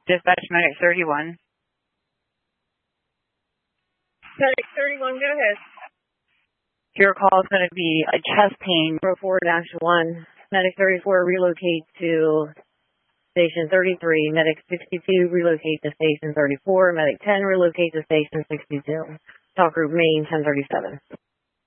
Dispatch Medic 31. Medic 31, go ahead. Your call is going to be a chest pain. 4-1. Medic 34, relocate to Station 33. Medic 62, relocate to Station 34. Medic 10, relocate to Station 62. Talk group main 1037.